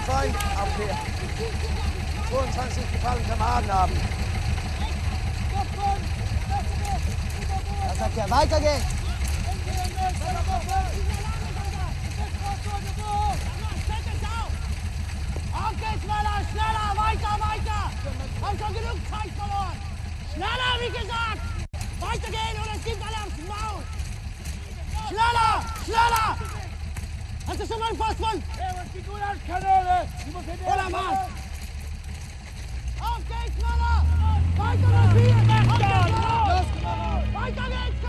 Feind Abwehr. 22 gefallene Kameraden haben. Das sagt ja, weitergehen! Auf geht's, Möller! Schneller! Weiter, weiter! Haben schon genug Zeit verloren! Schneller, wie gesagt! Weitergehen oder es gibt alle aufs Maul! Schneller! Schneller! Hast du schon mal einen Passmann? Kanone! Oder was? Auf geht's, Möller! Weiter, das Bier! Weiter geht's!